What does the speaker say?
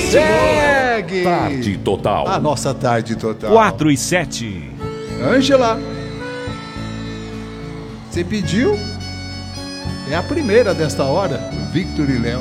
Segue! Tarde Total. A nossa tarde total. 4 e 7. Ângela, você pediu? É a primeira desta hora, Victor e Léo.